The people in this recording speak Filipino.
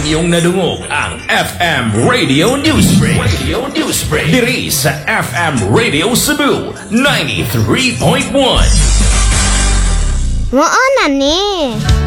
inyong nadungog ang FM Radio Newsbreak. Diri sa FM Radio Cebu 93.1. Moana ni.